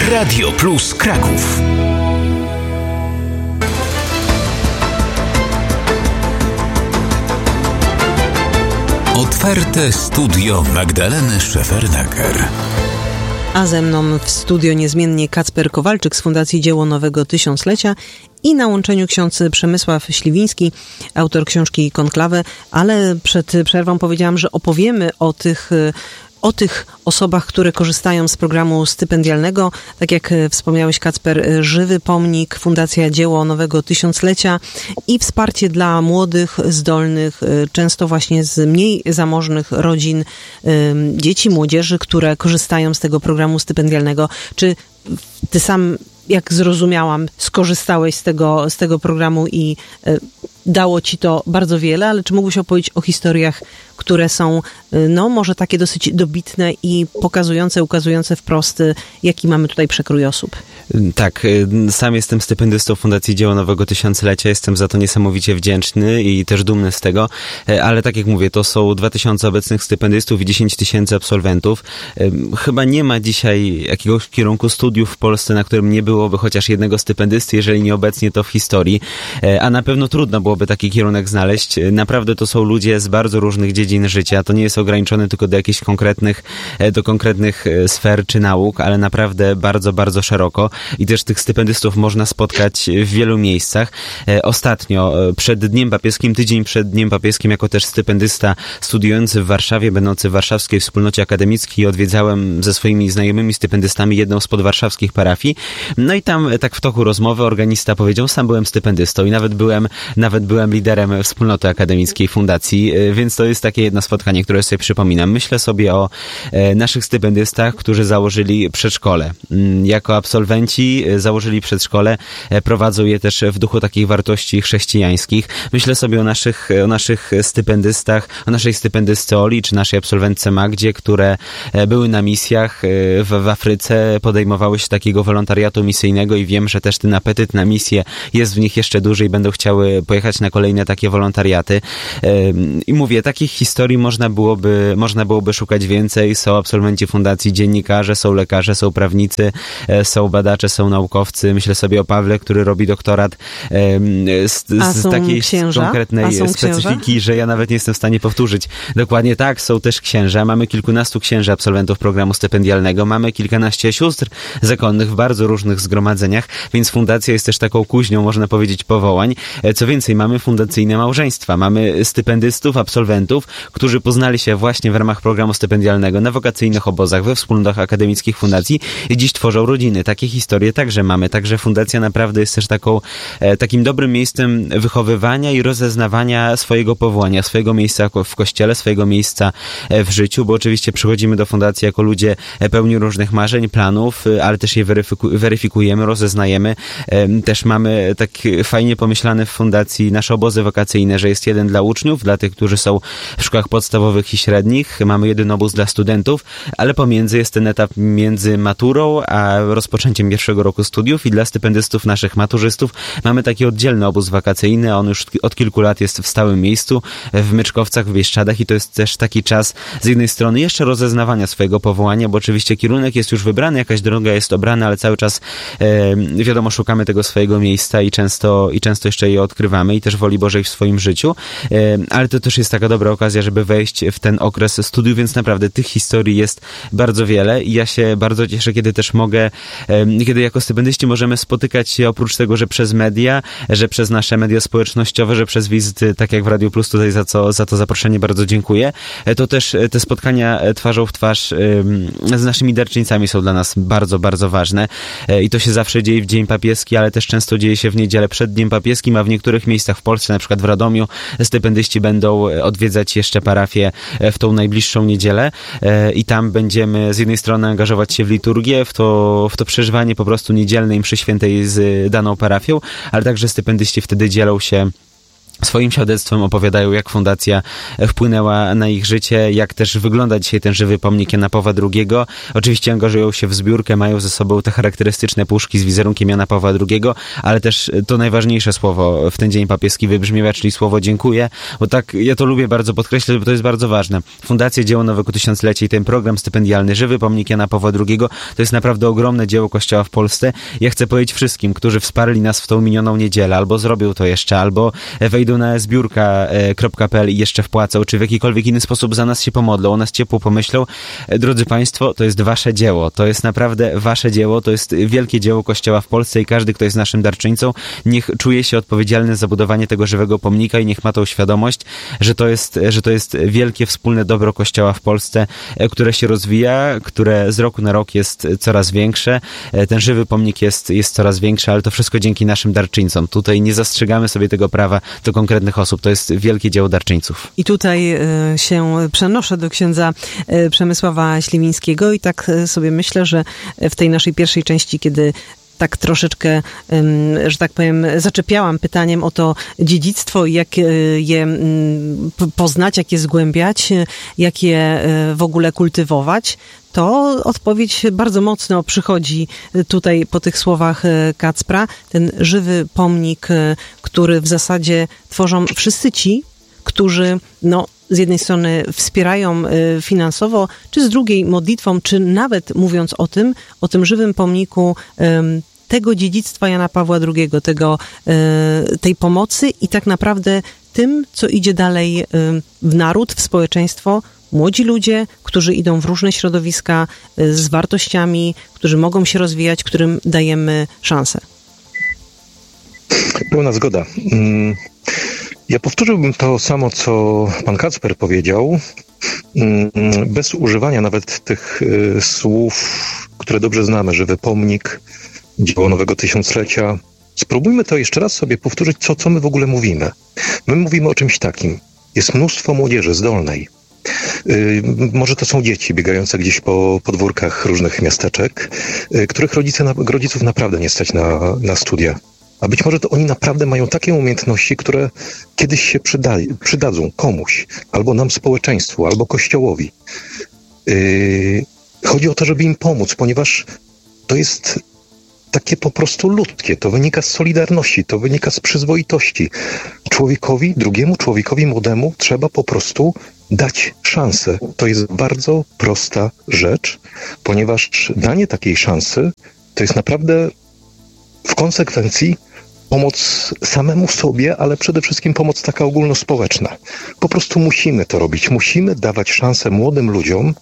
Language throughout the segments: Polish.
Radio Plus Kraków. Otwarte studio Magdaleny Szefernaker. A ze mną w studio niezmiennie Kacper Kowalczyk z Fundacji Dzieło Nowego Tysiąclecia i na łączeniu ksiądz Przemysław Śliwiński, autor książki Konklawę, ale przed przerwą powiedziałam, że opowiemy o tych osobach, które korzystają z programu stypendialnego. Tak jak wspomniałeś, Kacper, Żywy Pomnik, Fundacja Dzieło Nowego Tysiąclecia i wsparcie dla młodych, zdolnych, często właśnie z mniej zamożnych rodzin, dzieci, młodzieży, które korzystają z tego programu stypendialnego. Czy ty sam, jak zrozumiałam, skorzystałeś z tego programu i dało ci to bardzo wiele, ale czy mógłbyś opowiedzieć o historiach, które są, no może takie dosyć dobitne i ukazujące wprost, jaki mamy tutaj przekrój osób? Tak, sam jestem stypendystą Fundacji Dzieło Nowego Tysiąclecia, jestem za to niesamowicie wdzięczny i też dumny z tego, ale tak jak mówię, to są 2000 obecnych stypendystów i 10 000 absolwentów. Chyba nie ma dzisiaj jakiegoś kierunku studiów w Polsce, na którym nie byłoby chociaż jednego stypendysty, jeżeli nie obecnie, to w historii, a na pewno trudno byłoby taki kierunek znaleźć. Naprawdę to są ludzie z bardzo różnych dziedzin życia, to nie jest ograniczone tylko do jakichś konkretnych sfer czy nauk, ale naprawdę bardzo, bardzo szeroko i też tych stypendystów można spotkać w wielu miejscach. Ostatnio, tydzień przed Dniem Papieskim, jako też stypendysta studiujący w Warszawie, będący w warszawskiej wspólnocie akademickiej, odwiedzałem ze swoimi znajomymi stypendystami jedną z podwarszawskich parafii. No i tam tak w toku rozmowy organista powiedział, sam byłem stypendystą i nawet byłem liderem wspólnoty akademickiej fundacji, więc to jest takie jedno spotkanie, które sobie przypominam. Myślę sobie o naszych stypendystach, którzy założyli przedszkole. Jako absolwenci założyli przedszkole, prowadzą je też w duchu takich wartości chrześcijańskich. Myślę sobie o naszych stypendystach, o naszej stypendystce Oli, czy naszej absolwentce Magdzie, które były na misjach w Afryce, podejmowały się takiego wolontariatu misyjnego i wiem, że też ten apetyt na misję jest w nich jeszcze duży i będą chciały pojechać na kolejne takie wolontariaty. I mówię, takich historii można byłoby szukać więcej. Są absolwenci fundacji, dziennikarze, są lekarze, są prawnicy, są badacze, są naukowcy. Myślę sobie o Pawle, który robi doktorat z takiej konkretnej specyfiki, że ja nawet nie jestem w stanie powtórzyć. Dokładnie tak, są też księża. Mamy kilkunastu księży absolwentów programu stypendialnego. Mamy kilkanaście sióstr zakonnych w bardzo różnych zgromadzeniach, więc fundacja jest też taką kuźnią, można powiedzieć, powołań. Co więcej, mamy fundacyjne małżeństwa. Mamy stypendystów, absolwentów, którzy poznali się właśnie w ramach programu stypendialnego na wakacyjnych obozach, we wspólnotach akademickich fundacji i dziś tworzą rodziny. Takie historie także mamy. Także fundacja naprawdę jest też takim dobrym miejscem wychowywania i rozeznawania swojego powołania, swojego miejsca w kościele, swojego miejsca w życiu, bo oczywiście przychodzimy do fundacji jako ludzie pełni różnych marzeń, planów, ale też je weryfikujemy, rozeznajemy. Też mamy tak fajnie pomyślane w fundacji nasze obozy wakacyjne, że jest jeden dla uczniów, dla tych, którzy są w szkołach podstawowych i średnich. Mamy jeden obóz dla studentów, ale pomiędzy jest ten etap między maturą a rozpoczęciem pierwszego roku studiów i dla stypendystów, naszych maturzystów mamy taki oddzielny obóz wakacyjny. On już od kilku lat jest w stałym miejscu w Myczkowcach, w Bieszczadach i to jest też taki czas z jednej strony jeszcze rozeznawania swojego powołania, bo oczywiście kierunek jest już wybrany, jakaś droga jest obrana, ale cały czas wiadomo, szukamy tego swojego miejsca i często jeszcze je odkrywamy i też woli Bożej w swoim życiu, ale to też jest taka dobra okazja, żeby wejść w ten okres studiów, więc naprawdę tych historii jest bardzo wiele i ja się bardzo cieszę, kiedy też kiedy jako stypendyści możemy spotykać się oprócz tego, że przez media, że przez nasze media społecznościowe, że przez wizyty, tak jak w Radio Plus, tutaj za to zaproszenie bardzo dziękuję, to też te spotkania twarzą w twarz z naszymi darczyńcami są dla nas bardzo, bardzo ważne i to się zawsze dzieje w Dzień Papieski, ale też często dzieje się w niedzielę przed Dniem Papieskim, a w niektórych miejscach w Polsce, na przykład w Radomiu, stypendyści będą odwiedzać jeszcze parafię w tą najbliższą niedzielę i tam będziemy z jednej strony angażować się w liturgię, w to przeżywanie po prostu niedzielnej mszy świętej z daną parafią, ale także stypendyści wtedy dzielą się swoim świadectwem opowiadają, jak fundacja wpłynęła na ich życie, jak też wygląda dzisiaj ten żywy pomnik Jana Pawła II. Oczywiście angażują się w zbiórkę, mają ze sobą te charakterystyczne puszki z wizerunkiem Jana Pawła II, ale też to najważniejsze słowo w ten dzień papieski wybrzmiewa, czyli słowo dziękuję, bo tak ja to lubię bardzo podkreślać, bo to jest bardzo ważne. Fundacja Dzieło Nowego Tysiąclecia i ten program stypendialny Żywy Pomnik Jana Pawła II to jest naprawdę ogromne dzieło Kościoła w Polsce. Ja chcę powiedzieć wszystkim, którzy wsparli nas w tą minioną niedzielę, albo zrobią to jeszcze, albo wejdą na zbiórka.pl i jeszcze wpłacą, czy w jakikolwiek inny sposób za nas się pomodlą, o nas ciepło pomyślą. Drodzy Państwo, to jest wasze dzieło. To jest naprawdę wasze dzieło. To jest wielkie dzieło Kościoła w Polsce i każdy, kto jest naszym darczyńcą, niech czuje się odpowiedzialny za budowanie tego żywego pomnika i niech ma tą świadomość, że to jest wielkie wspólne dobro Kościoła w Polsce, które się rozwija, które z roku na rok jest coraz większe. Ten żywy pomnik jest coraz większy, ale to wszystko dzięki naszym darczyńcom. Tutaj nie zastrzegamy sobie tego prawa do konkretnych osób. To jest wielkie dzieło darczyńców. I tutaj się przenoszę do księdza Przemysława Śliwińskiego i tak sobie myślę, że w tej naszej pierwszej części, kiedy tak troszeczkę, że tak powiem, zaczepiałam pytaniem o to dziedzictwo i jak je poznać, jak je zgłębiać, jak je w ogóle kultywować, to odpowiedź bardzo mocno przychodzi tutaj po tych słowach Kacpra. Ten żywy pomnik, który w zasadzie tworzą wszyscy ci, którzy z jednej strony wspierają finansowo, czy z drugiej modlitwą, czy nawet mówiąc o tym żywym pomniku tego dziedzictwa Jana Pawła II, tej pomocy i tak naprawdę tym, co idzie dalej w naród, w społeczeństwo, młodzi ludzie, którzy idą w różne środowiska z wartościami, którzy mogą się rozwijać, którym dajemy szansę. Pełna zgoda. Ja powtórzyłbym to samo, co pan Kacper powiedział, bez używania nawet tych słów, które dobrze znamy, żywy pomnik, dzieło Nowego Tysiąclecia. Spróbujmy to jeszcze raz sobie powtórzyć, co my w ogóle mówimy. My mówimy o czymś takim. Jest mnóstwo młodzieży zdolnej. Może to są dzieci biegające gdzieś po podwórkach różnych miasteczek, których rodziców naprawdę nie stać na studia. A być może to oni naprawdę mają takie umiejętności, które kiedyś się przydadzą komuś, albo nam społeczeństwu, albo Kościołowi. Chodzi o to, żeby im pomóc, ponieważ to jest takie po prostu ludzkie. To wynika z solidarności, to wynika z przyzwoitości. Drugiemu człowiekowi młodemu trzeba po prostu dać szansę. To jest bardzo prosta rzecz, ponieważ danie takiej szansy to jest naprawdę w konsekwencji pomoc samemu sobie, ale przede wszystkim pomoc taka ogólnospołeczna. Po prostu musimy to robić. Musimy dawać szansę młodym ludziom,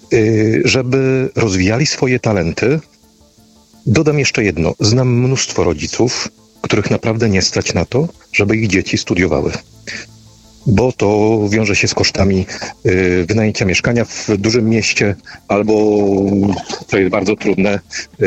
żeby rozwijali swoje talenty. Dodam jeszcze jedno. Znam mnóstwo rodziców, których naprawdę nie stać na to, żeby ich dzieci studiowały. Bo to wiąże się z kosztami wynajęcia mieszkania w dużym mieście albo, co jest bardzo trudne,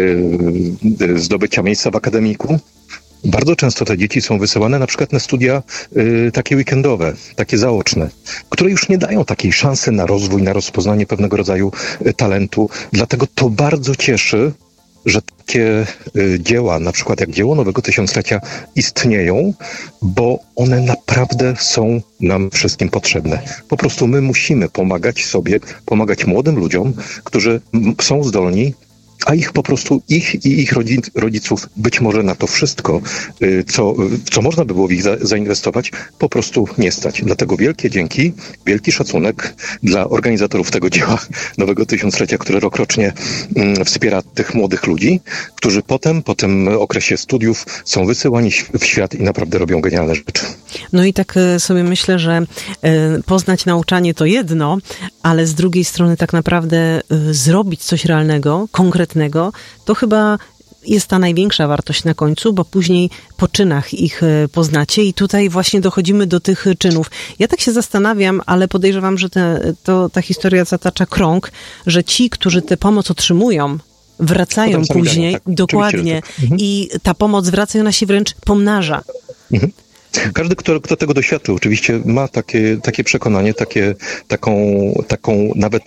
zdobycia miejsca w akademiku. Bardzo często te dzieci są wysyłane na przykład na studia takie weekendowe, takie zaoczne, które już nie dają takiej szansy na rozwój, na rozpoznanie pewnego rodzaju talentu. Dlatego to bardzo cieszy, że takie dzieła, na przykład jak dzieło Nowego Tysiąclecia istnieją, bo one naprawdę są nam wszystkim potrzebne. Po prostu my musimy pomagać sobie, pomagać młodym ludziom, którzy są zdolni, a ich rodziców być może na to wszystko, co można by było w ich zainwestować, po prostu nie stać. Dlatego wielkie dzięki, wielki szacunek dla organizatorów tego dzieła Nowego Tysiąclecia, które rokrocznie wspiera tych młodych ludzi, którzy potem, po tym okresie studiów są wysyłani w świat i naprawdę robią genialne rzeczy. No i tak sobie myślę, że poznać nauczanie to jedno, ale z drugiej strony tak naprawdę zrobić coś realnego, konkretnego, to chyba jest ta największa wartość na końcu, bo później po czynach ich poznacie i tutaj właśnie dochodzimy do tych czynów. Ja tak się zastanawiam, ale podejrzewam, że ta historia zatacza krąg, że ci, którzy tę pomoc otrzymują, wracają później, tak, dokładnie, i ta pomoc wraca i ona się wręcz pomnaża. Każdy, kto tego doświadczył, oczywiście ma takie przekonanie, taką nawet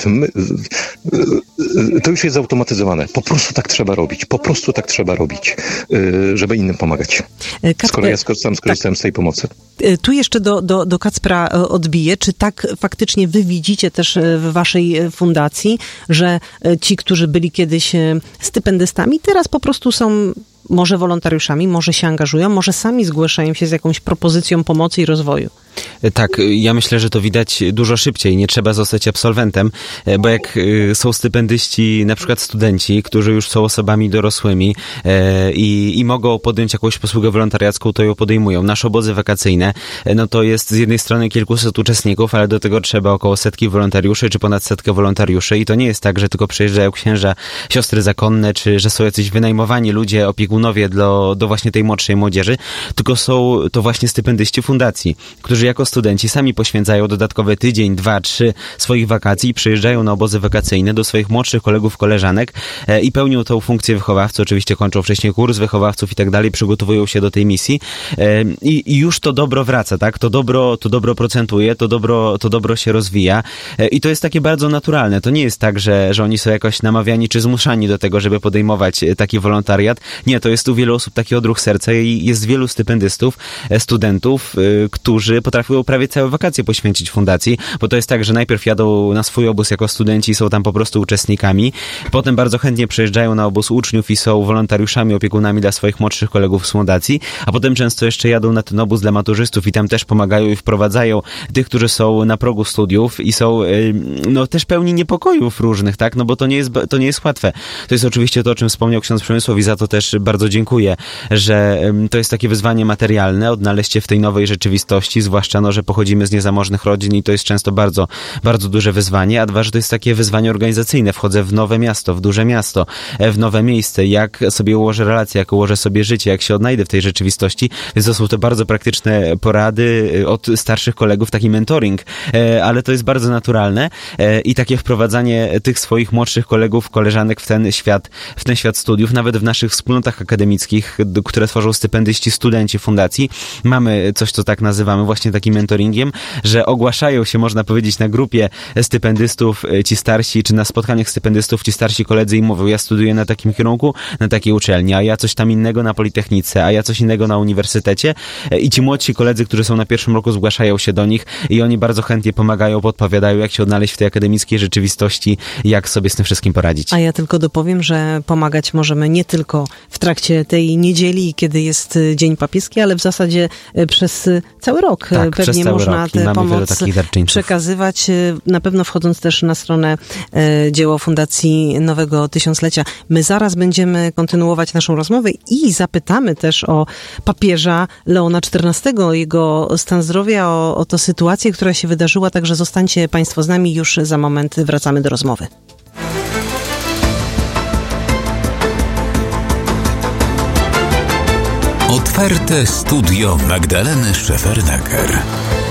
to już jest zautomatyzowane. Po prostu tak trzeba robić, żeby innym pomagać. Skoro ja sam skorzystałem z tej pomocy. Tu jeszcze do Kacpra odbiję. Czy tak faktycznie wy widzicie też w waszej fundacji, że ci, którzy byli kiedyś stypendystami, teraz po prostu są może wolontariuszami, może się angażują, może sami zgłaszają się z jakąś propozycją pomocy i rozwoju? Tak, ja myślę, że to widać dużo szybciej. Nie trzeba zostać absolwentem, bo jak są stypendyści, na przykład studenci, którzy już są osobami dorosłymi i mogą podjąć jakąś posługę wolontariacką, to ją podejmują. Nasze obozy wakacyjne, no to jest z jednej strony kilkuset uczestników, ale do tego trzeba około 100 wolontariuszy, czy ponad 100 wolontariuszy i to nie jest tak, że tylko przyjeżdżają księża, siostry zakonne, czy że są jacyś wynajmowani ludzie, opiekunowie do właśnie tej młodszej młodzieży, tylko są to właśnie stypendyści fundacji, którzy jako studenci sami poświęcają dodatkowe tydzień, 2, 3 swoich wakacji i przyjeżdżają na obozy wakacyjne do swoich młodszych kolegów, koleżanek i pełnią tą funkcję wychowawcy. Oczywiście kończą wcześniej kurs wychowawców i tak dalej, przygotowują się do tej misji i już to dobro wraca, tak? To dobro procentuje, to dobro się rozwija i to jest takie bardzo naturalne. To nie jest tak, że oni są jakoś namawiani czy zmuszani do tego, żeby podejmować taki wolontariat. Nie, to jest u wielu osób taki odruch serca i jest wielu stypendystów, studentów, którzy potrafią prawie całe wakacje poświęcić fundacji, bo to jest tak, że najpierw jadą na swój obóz jako studenci i są tam po prostu uczestnikami, potem bardzo chętnie przyjeżdżają na obóz uczniów i są wolontariuszami, opiekunami dla swoich młodszych kolegów z fundacji, a potem często jeszcze jadą na ten obóz dla maturzystów i tam też pomagają i wprowadzają tych, którzy są na progu studiów i są no też pełni niepokojów różnych, tak, no bo to nie jest łatwe. To jest oczywiście to, o czym wspomniał ksiądz Przemysław i za to też bardzo dziękuję, że to jest takie wyzwanie materialne, odnaleźć się w tej nowej rzeczywistości, zwłaszcza, no, że pochodzimy z niezamożnych rodzin i to jest często bardzo, bardzo duże wyzwanie, a dwa, że to jest takie wyzwanie organizacyjne. Wchodzę w nowe miasto, w duże miasto, w nowe miejsce, jak sobie ułożę relacje, jak ułożę sobie życie, jak się odnajdę w tej rzeczywistości. Więc to są te bardzo praktyczne porady od starszych kolegów, taki mentoring, ale to jest bardzo naturalne i takie wprowadzanie tych swoich młodszych kolegów, koleżanek w ten świat studiów, nawet w naszych wspólnotach akademickich, które tworzą stypendyści, studenci fundacji. Mamy coś, co tak nazywamy właśnie takim mentoringiem, że ogłaszają się, można powiedzieć, na grupie stypendystów ci starsi, czy na spotkaniach stypendystów ci starsi koledzy i mówią, ja studiuję na takim kierunku, na takiej uczelni, a ja coś tam innego na Politechnice, a ja coś innego na uniwersytecie i ci młodsi koledzy, którzy są na pierwszym roku, zgłaszają się do nich i oni bardzo chętnie pomagają, podpowiadają, jak się odnaleźć w tej akademickiej rzeczywistości, jak sobie z tym wszystkim poradzić. A ja tylko dopowiem, że pomagać możemy nie tylko w trakcie tej niedzieli, kiedy jest Dzień Papieski, ale w zasadzie przez cały rok. Tak, pewnie można tę pomoc przekazywać, na pewno wchodząc też na stronę dzieło Fundacji Nowego Tysiąclecia. My zaraz będziemy kontynuować naszą rozmowę i zapytamy też o papieża Leona XIV, jego stan zdrowia, o tę sytuację, która się wydarzyła, także zostańcie Państwo z nami, już za moment wracamy do rozmowy. Otwarte studio Magdaleny Szefernaker.